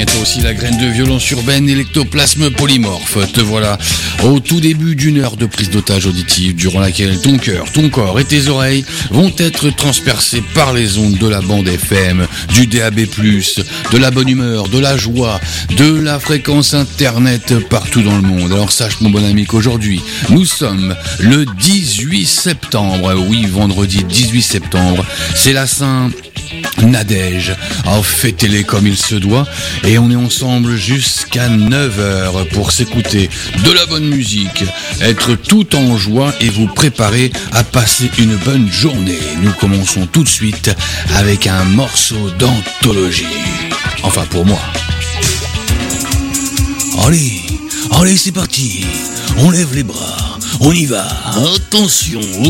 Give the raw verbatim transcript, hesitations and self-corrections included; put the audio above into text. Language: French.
Aussi la graine de violence urbaine et l'ectoplasme polymorphe. Te voilà au tout début d'une heure de prise d'otage auditive durant laquelle ton cœur, ton corps et tes oreilles vont être transpercés par les ondes de la bande F M, du D A B plus, de la bonne humeur, de la joie, de la fréquence internet partout dans le monde. Alors sache mon bon ami qu'aujourd'hui nous sommes le dix-huit septembre. Oui, vendredi dix-huit septembre. C'est la Saint Nadège. Alors fêtez-les comme il se doit et on est ensemble jusqu'à neuf heures pour s'écouter de la bonne musique, être tout en joie et vous préparer à passer une bonne journée. Nous commençons tout de suite avec un morceau d'anthologie. Enfin pour moi. Allez, allez c'est parti. On lève les bras, on y va. Attention,